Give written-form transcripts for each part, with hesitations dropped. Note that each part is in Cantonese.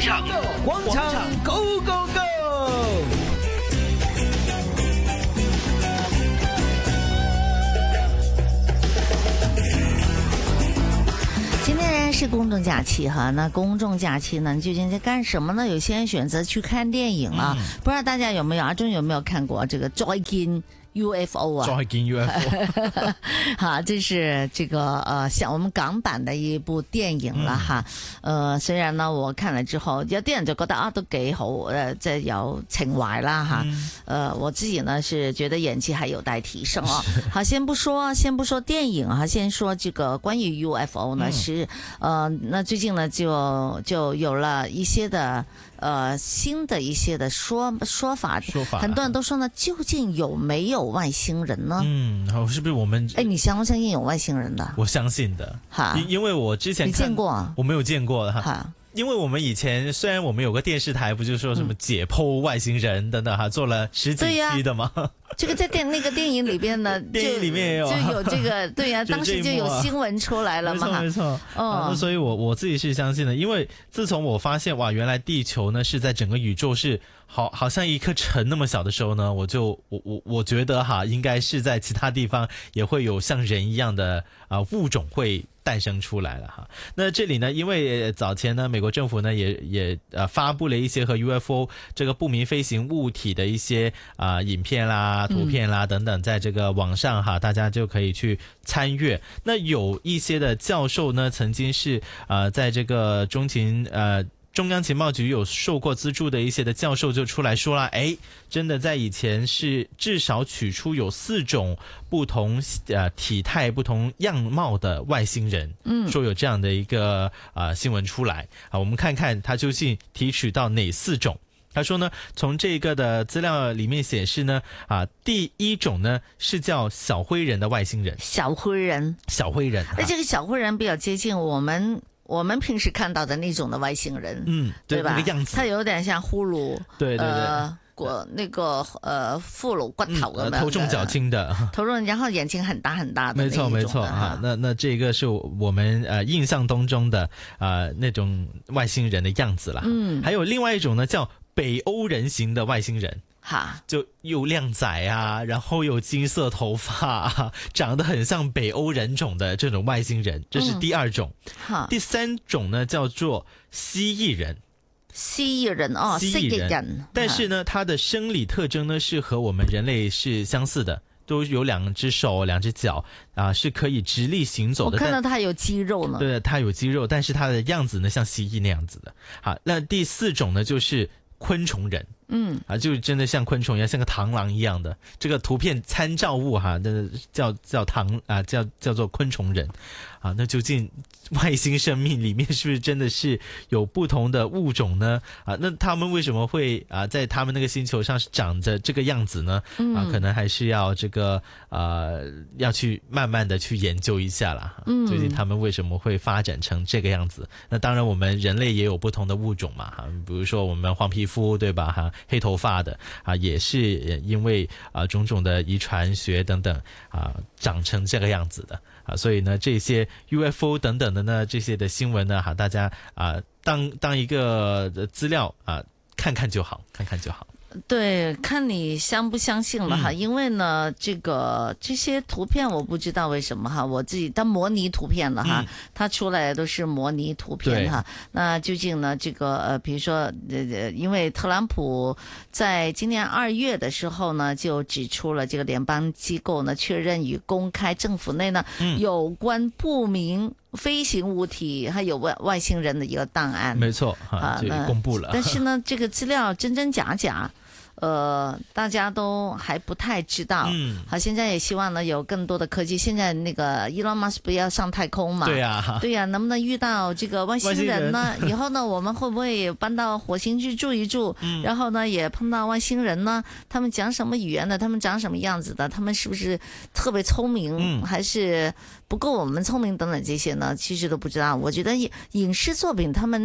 广场 Go Go Go！ 今天是公众假期哈，那公众假期呢，你究竟在干什么呢？有些人选择去看电影啊，不知道大家有没有阿忠有没有看过这个再見 UFO 啊？ 再見 UFO， 哈，这是这个像我们港版的一部电影了哈。雖然呢我看了之後，有啲人就覺得啊都幾好，即係有情懷啦哈。我自己呢是覺得演技還有待提升哦。好，先不說電影哈，先說這個關於 UFO 呢是那最近呢就有了一些的新的一些的說法，很多人都說呢，究竟有沒有外星人呢？ 好，是不是我們？ 你相不相信有外星人的？ 我相信的，因為我之前你見過啊？ 我沒有見過哈。因為我們以前雖然我們有個電視台，不就說什麼解剖外星人等等哈，做了10幾期的嗎？ 這個在那個電影裏邊呢， 電影裏面也有， 就有這個，對呀，當時就有新聞出來了嘛。 沒錯。那所以我自己是相信的，因為自從我發現哇，原來地球呢是在整個宇宙是好像一顆塵那麼小的時候呢，我覺得哈，應該是在其他地方也會有像人一樣的物種會誕生出來了哈。那這裡呢，因為早前呢，美國政府呢也發布了一些和 UFO 這個不明飛行物體的一些影片啦、圖片啦等等，在這個網上哈，大家就可以去參閱。那有一些的教授呢，曾經是在這個中央情報局有受過資助的一些的教授就出來說了，真的在以前是至少取出有4種不同體態、不同樣貌的外星人，說有這樣的一個新聞出來我們看看他究竟提取到哪4種。他說呢，從這個的資料裡面顯示呢，第1種呢是叫小灰人的外星人。小灰人， 而這個小灰人比較接近我們平時看到的那種的外星人，對吧？ 那個樣子， 它有點像骷髏， 對， 那個骷髏骨頭咁樣， 頭重腳輕的， 然後眼睛很大很大的， 沒錯哈。那這個是我們印象當中的那種外星人的樣子啦。還有另外一種呢，叫北歐人型的外星人。就又靚仔啊，然後有金色頭髮長得很像北歐人種的這種外星人，這是第2種。第3種呢叫做蜥蜴人。蜥蜴人，但是呢，它的生理特徵呢是和我們人類是相似的，都有2隻手、2隻腳是可以直立行走的。 我看到它有肌肉呢。 對，它有肌肉，但是它的樣子呢像蜥蜴那樣子的。好，那第4種呢就是昆蟲人。就真的像昆蟲一樣，像個螳螂一樣的這個圖片參照物哈，叫做昆蟲人那究竟外星生命裡面是不是真的是有不同的物種呢？那他們為什麼會在他們那個星球上是長着這個樣子呢？可能還是要這個要去慢慢的去研究一下啦。究竟他們為什麼會發展成這個樣子？那當然我們人類也有不同的物種嘛，比如說我們黃皮膚對吧？黑頭髮的也是因為種種的遺傳學等等長成這個樣子的所以呢這些 UFO 等等的呢這些的新聞呢大家當一個資料看看就好。 對，看你相不相信了哈，因為呢，這些圖片我不知道為什麼哈，我自己當模擬圖片了哈，它出來都是模擬圖片哈。那究竟呢，比如說因為特朗普在今年2月的時候呢，就指出了這個聯邦機構呢確認與公開政府內呢有關不明飛行物體還有外星人的一個檔案。 沒錯就公布了。 但是呢，這個資料真真假假。大家都還不太知道。好，現在也希望呢有更多的科技。現在那個 Elon Musk 不要上太空嘛？對呀，能不能遇到這個外星人呢？以後呢，我們會不會搬到火星去住一住？然後呢，也碰到外星人呢？他們講什麼語言的？他們長什麼樣子的？他們是不是特別聰明，還是不夠我們聰明等等這些呢？其實都不知道。我覺得影視作品他們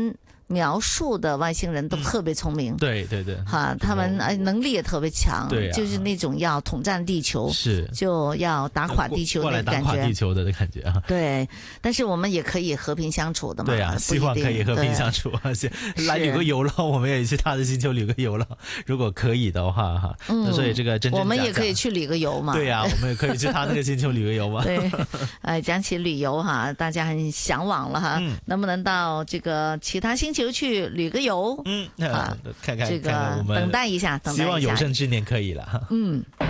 描述的外星人都特别聪明。 对对对， 哈，他们能力也特别强， 对啊， 就是那种要统战地球， 是就要打垮地球的感觉， 过来打垮地球的感觉啊。 对，但是我们也可以和平相处的嘛。 对啊，希望可以和平相处，来旅个游了，我们也去他的星球旅个游了，如果可以的话哈。那所以这个真正我们也可以去旅个游嘛。 对啊，我们也可以去他那个星球旅个游嘛。 对，讲起旅游哈，大家很向往了哈，能不能到这个其他星球去旅个游？ 看看这个我们等待一下， 希望有生之年可以了。